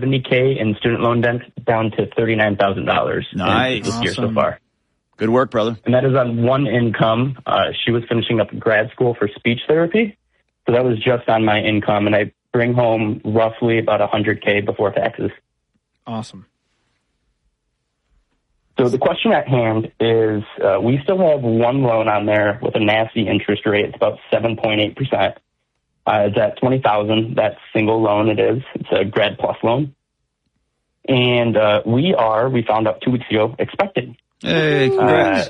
$70K in student loan debt down to $39,000 this year so far. Good work, brother. And that is on one income. She was finishing up grad school for speech therapy. So that was just on my income. And I bring home roughly about $100K before taxes. Awesome. So the question at hand is we still have one loan on there with a nasty interest rate. It's about 7.8%. It's at $20,000. That single loan it is. It's a grad plus loan. And we found out 2 weeks ago, expecting. Hey, congrats.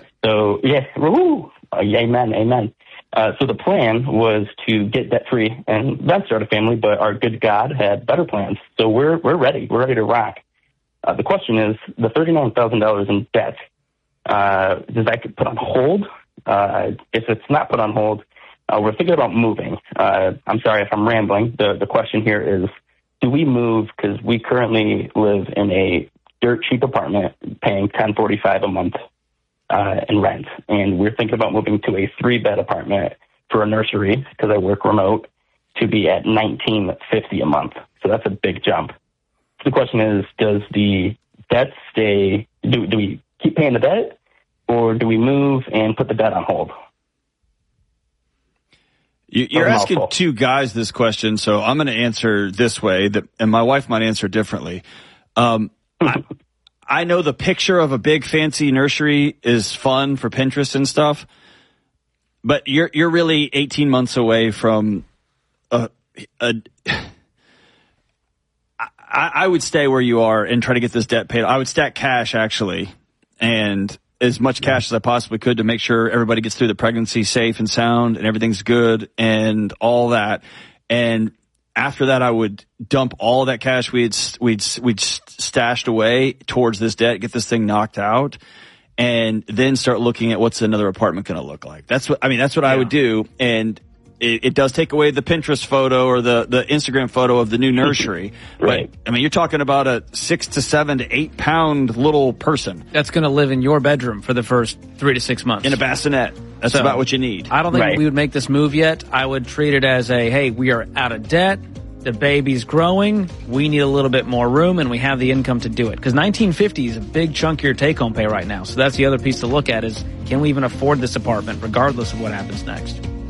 Amen. So the plan was to get debt-free and then start a family, but our good God had better plans. So we're ready. We're ready to rock. The question is, the $39,000 in debt, does that get put on hold? If it's not put on hold, we're thinking about moving. I'm sorry if I'm rambling. The question here is, do we move? Because we currently live in a dirt cheap apartment paying $10.45 a month in rent. And we're thinking about moving to a 3-bed apartment for a nursery, because I work remote, to be at $19.50 a month. So that's a big jump. The question is, does the debt stay? Do we keep paying the debt, or do we move and put the debt on hold? You're asking two guys this question, so I'm going to answer this way, and my wife might answer differently. I know the picture of a big fancy nursery is fun for Pinterest and stuff, but you're really 18 months away from I would stay where you are and try to get this debt paid. I would stack cash, actually, and as much cash as I possibly could to make sure everybody gets through the pregnancy safe and sound and everything's good and all that. And after that, I would dump all that cash we'd stashed away towards this debt, get this thing knocked out, and then start looking at what's another apartment going to look like. That's what I would do. And it does take away the Pinterest photo or the Instagram photo of the new nursery. Right. But, I mean, you're talking about a 6 to 7 to 8 pound little person. That's going to live in your bedroom for the first 3 to 6 months. In a bassinet. That's about what you need. I don't think we would make this move yet. I would treat it as hey, we are out of debt. The baby's growing. We need a little bit more room, and we have the income to do it. Because $19.50 is a big chunk of your take-home pay right now. So that's the other piece to look at is, can we even afford this apartment regardless of what happens next?